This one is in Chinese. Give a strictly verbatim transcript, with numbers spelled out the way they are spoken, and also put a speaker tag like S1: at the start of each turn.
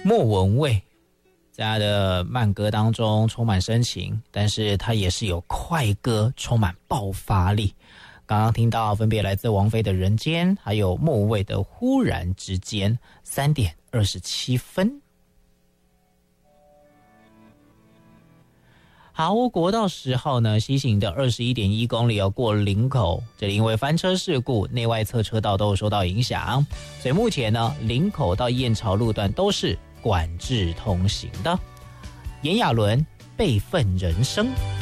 S1: 莫文蔚在他的慢歌当中充满深情，但是他也是有快歌，充满爆发力。刚刚听到分别来自王菲的《人间》，还有莫文蔚的《忽然之间》，三点二十七分。好，国道十号呢，西行的二十一点一公里要过林口，这里因为翻车事故，内外侧车道都有受到影响，所以目前呢，林口到燕巢路段都是管制通行的。炎亚纶《备份人生》。